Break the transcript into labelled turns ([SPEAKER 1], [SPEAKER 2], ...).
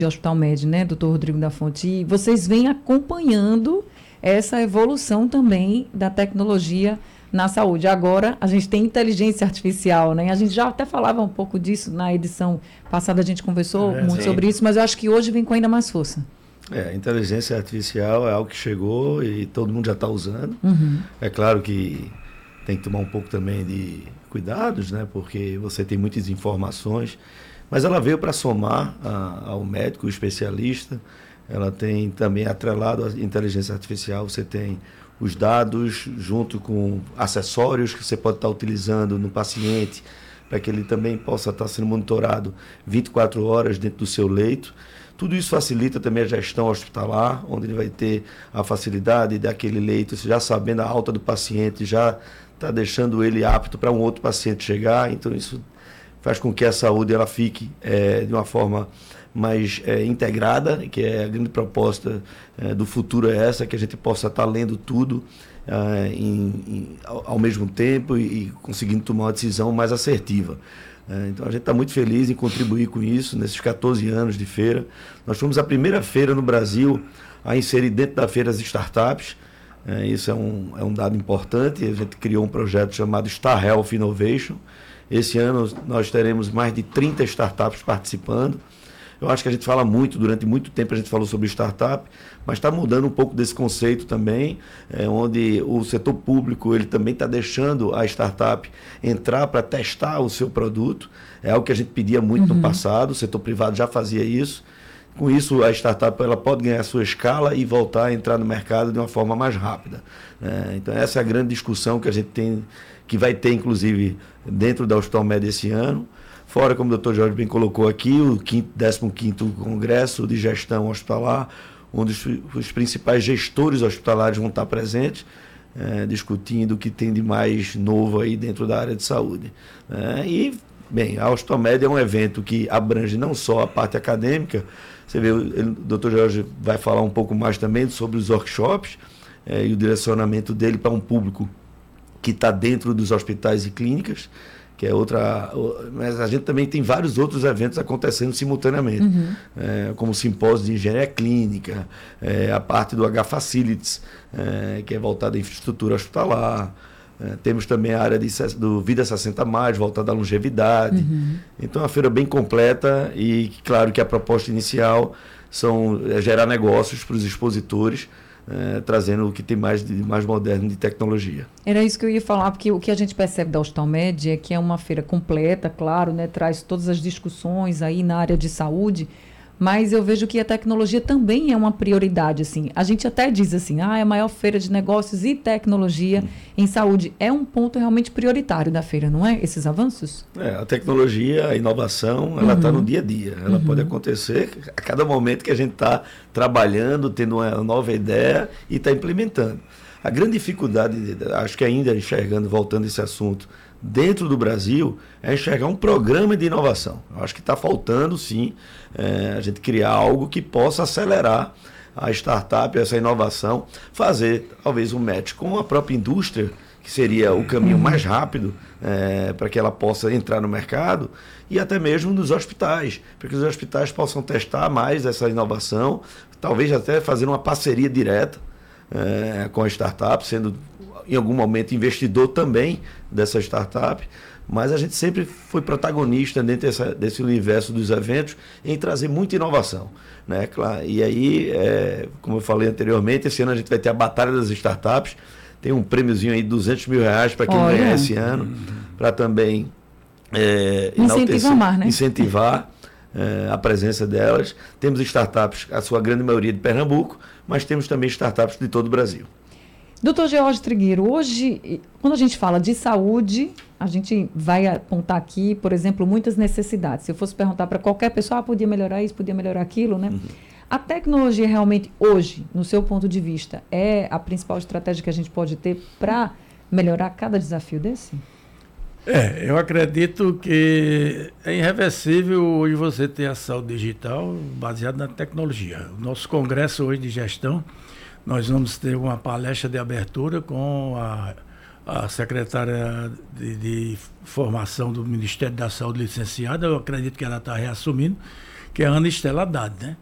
[SPEAKER 1] Hospital Med, né, doutor Rodrigo da Fonte, e vocês vêm acompanhando essa evolução também da tecnologia na saúde. Agora, a gente tem inteligência artificial, né? A gente já até falava um pouco disso na edição passada, a gente conversou muito sobre isso, mas eu acho que hoje vem com ainda mais força.
[SPEAKER 2] A inteligência artificial é algo que chegou e todo mundo já está usando. É claro que tem que tomar um pouco também de cuidados, né? Porque você tem muitas informações, mas ela veio para somar ao médico, o especialista. Ela tem também atrelado à inteligência artificial, você tem os dados junto com acessórios que você pode estar utilizando no paciente, para que ele também possa estar sendo monitorado 24 horas dentro do seu leito. Tudo isso facilita também a gestão hospitalar, onde ele vai ter a facilidade daquele leito, já sabendo a alta do paciente, já está deixando ele apto para um outro paciente chegar. Então isso faz com que a saúde ela fique de uma forma mais integrada, que é a grande proposta do futuro é essa, que a gente possa estar lendo tudo ao mesmo tempo e conseguindo tomar uma decisão mais assertiva. Então a gente está muito feliz em contribuir com isso nesses 14 anos de feira. Nós fomos a primeira feira no Brasil a inserir dentro da feira as startups. Isso é um dado importante. A gente criou um projeto chamado Star Health Innovation. Esse ano nós teremos mais de 30 startups participando. Eu acho que a gente fala muito, durante muito tempo a gente falou sobre startup, mas está mudando um pouco desse conceito também, onde o setor público ele também está deixando a startup entrar para testar o seu produto. É algo que a gente pedia muito no passado, o setor privado já fazia isso. Com isso, a startup ela pode ganhar sua escala e voltar a entrar no mercado de uma forma mais rápida. Então, essa é a grande discussão que a gente tem, que vai ter, inclusive, dentro da Hospital Med esse ano. Fora, como o Dr. Jorge bem colocou aqui, o 15º Congresso de Gestão Hospitalar, onde os principais gestores hospitalares vão estar presentes, discutindo o que tem de mais novo aí dentro da área de saúde. Bem, a Hospital Med é um evento que abrange não só a parte acadêmica, você vê, o Dr. Jorge vai falar um pouco mais também sobre os workshops e o direcionamento dele para um público que está dentro dos hospitais e clínicas, que é outra... Mas a gente também tem vários outros eventos acontecendo simultaneamente, como o simpósio de engenharia clínica, a parte do H-Facilities, que é voltada à infraestrutura hospitalar. Temos também a área do Vida 60+, voltada à longevidade. Então, é uma feira bem completa e, claro, que a proposta inicial é gerar negócios para os expositores, trazendo o que tem mais moderno de tecnologia.
[SPEAKER 1] Era isso que eu ia falar, porque o que a gente percebe da Hospital Med é que é uma feira completa, claro, né, traz todas as discussões aí na área de saúde, mas eu vejo que a tecnologia também é uma prioridade, assim. A gente até diz assim, é a maior feira de negócios e tecnologia em saúde. É um ponto realmente prioritário da feira, não é? Esses avanços?
[SPEAKER 2] A tecnologia, a inovação, ela está no dia a dia. Ela pode acontecer a cada momento que a gente está trabalhando, tendo uma nova ideia e está implementando. A grande dificuldade, acho que ainda enxergando, voltando a esse assunto, dentro do Brasil, é enxergar um programa de inovação. Eu acho que está faltando, sim, a gente criar algo que possa acelerar a startup, essa inovação, fazer talvez um match com a própria indústria, que seria o caminho mais rápido para que ela possa entrar no mercado, e até mesmo nos hospitais, para que os hospitais possam testar mais essa inovação, talvez até fazer uma parceria direta com a startup, sendo em algum momento investidor também dessa startup, mas a gente sempre foi protagonista dentro desse universo dos eventos em trazer muita inovação, né? E aí, como eu falei anteriormente, esse ano a gente vai ter a Batalha das Startups, tem um prêmiozinho aí de R$200 mil para quem ganhar esse ano, para também incentivar a presença delas. Temos startups, a sua grande maioria de Pernambuco, mas temos também startups de todo o Brasil.
[SPEAKER 1] Doutor George Trigueiro, hoje, quando a gente fala de saúde, a gente vai apontar aqui, por exemplo, muitas necessidades. Se eu fosse perguntar para qualquer pessoa, podia melhorar isso, podia melhorar aquilo, né? A tecnologia realmente, hoje, no seu ponto de vista, é a principal estratégia que a gente pode ter para melhorar cada desafio desse?
[SPEAKER 3] Eu acredito que é irreversível hoje você ter a saúde digital baseada na tecnologia. O nosso congresso hoje de gestão, nós vamos ter uma palestra de abertura com a secretária de formação do Ministério da Saúde licenciada, eu acredito que ela está reassumindo, que é a Ana Estela Haddad, né?